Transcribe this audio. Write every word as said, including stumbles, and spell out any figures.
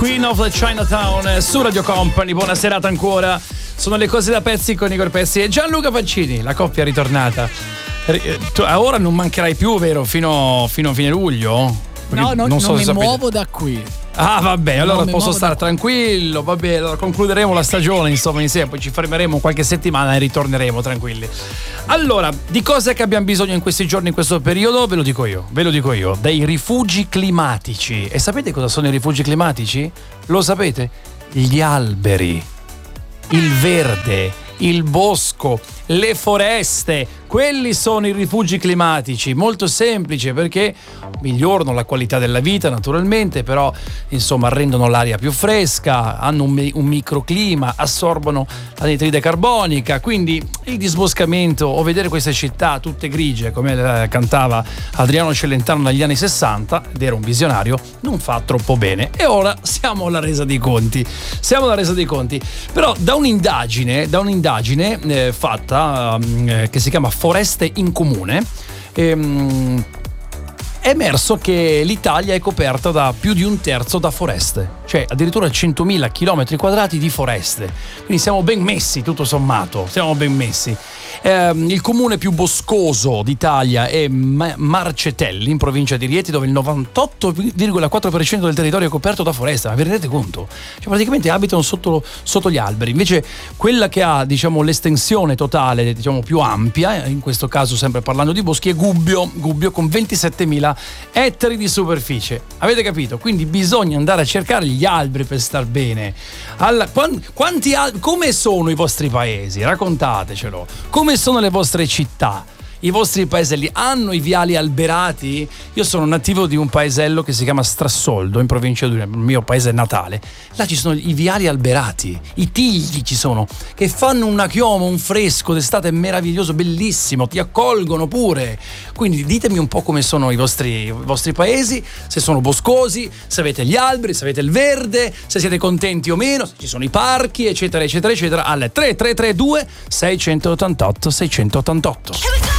Queen of the Chinatown su Radio Company, buona serata ancora. Sono le cose da pezzi con Igor Pezzi e Gianluca Pancini, la coppia ritornata. Tu ora non mancherai più, vero? Fino, fino a fine luglio? No, no, non, non, so non mi sapete. muovo da qui. Ah, vabbè, allora non posso stare tranquillo, vabbè, allora concluderemo la stagione, insomma, insieme, poi ci fermeremo qualche settimana e ritorneremo tranquilli. Allora, di cosa che abbiamo bisogno in questi giorni, in questo periodo? Ve lo dico io, ve lo dico io, dei rifugi climatici. E sapete cosa sono i rifugi climatici? Lo sapete? Gli alberi, il verde, il bosco, le foreste, quelli sono i rifugi climatici. Molto semplice, perché migliorano la qualità della vita naturalmente, però insomma rendono l'aria più fresca, hanno un, un microclima, assorbono l'anidride carbonica, quindi il disboscamento o vedere queste città tutte grigie come cantava Adriano Celentano negli anni sessanta, ed era un visionario, non fa troppo bene. E ora siamo alla resa dei conti siamo alla resa dei conti però da un'indagine da un'indagine eh, fatta eh, che si chiama Foreste in Comune, ehm, è emerso che l'Italia è coperta da più di un terzo da foreste, cioè addirittura centomila chilometri quadrati di foreste, quindi siamo ben messi, tutto sommato siamo ben messi. Eh, il comune più boscoso d'Italia è Marcetelli, in provincia di Rieti, dove il novantotto virgola quattro per cento del territorio è coperto da foresta. Ma vi rendete conto? Cioè, praticamente abitano sotto, sotto gli alberi. Invece quella che ha, diciamo, l'estensione totale, diciamo, più ampia, in questo caso sempre parlando di boschi, è Gubbio, Gubbio con ventisettemila ettari di superficie. Avete capito? Quindi bisogna andare a cercare gli alberi per star bene. Alla, quanti al- come sono i vostri paesi? Raccontatecelo. Come sono le vostre città? I vostri paeselli hanno i viali alberati? Io sono nativo di un paesello che si chiama Strassoldo, in provincia di il mio paese natale. Là ci sono i viali alberati, i tigli ci sono, che fanno una chioma, un fresco d'estate meraviglioso, bellissimo, ti accolgono pure. Quindi ditemi un po' come sono i vostri, i vostri paesi, se sono boscosi, se avete gli alberi, se avete il verde, se siete contenti o meno, se ci sono i parchi, eccetera, eccetera, eccetera, alle tre tre tre due sei otto otto sei otto otto.